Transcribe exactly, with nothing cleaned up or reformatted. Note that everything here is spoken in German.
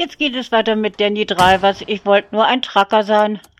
Jetzt geht es weiter mit Danny Drivers. Ich wollte nur ein Trucker sein.